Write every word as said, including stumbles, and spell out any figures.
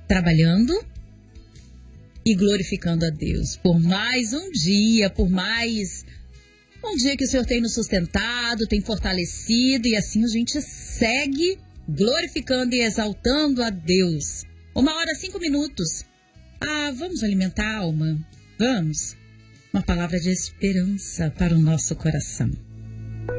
trabalhando e glorificando a Deus por mais um dia, por mais um dia que o Senhor tem nos sustentado, tem fortalecido, e assim a gente segue glorificando e exaltando a Deus. Uma hora, cinco minutos. Ah, vamos alimentar a alma? Vamos? Uma palavra de esperança para o nosso coração.